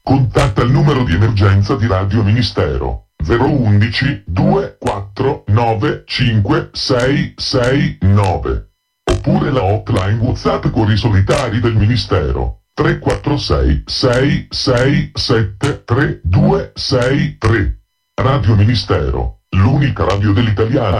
Contatta il numero di emergenza di Radio Ministero 011 249 5669 oppure la hotline WhatsApp con i solitari del Ministero 346 667 3263. Radio Ministero, l'unica radio dell'italiano.